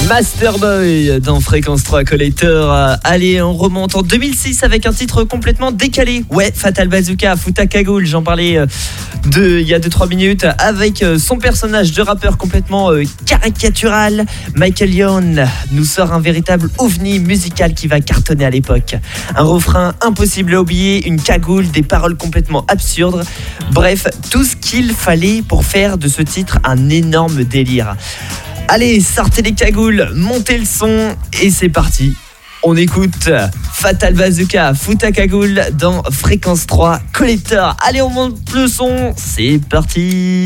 Masterboy dans Fréquence 3 Collector. Allez, on remonte en 2006 avec un titre complètement décalé. Ouais, Fatal Bazooka, Fouta Cagoule, j'en parlais il y a 2-3 minutes, avec son personnage de rappeur complètement caricatural. Michael Youn nous sort un véritable ovni musical qui va cartonner à l'époque. Un refrain impossible à oublier, une cagoule, des paroles complètement absurdes. Bref, tout ce qu'il fallait pour faire de ce titre un énorme délire. Allez, sortez les cagoules, montez le son et c'est parti. On écoute Fatal Bazooka, Fouta Cagoule dans Fréquence 3 Collector. Allez, on monte le son, c'est parti.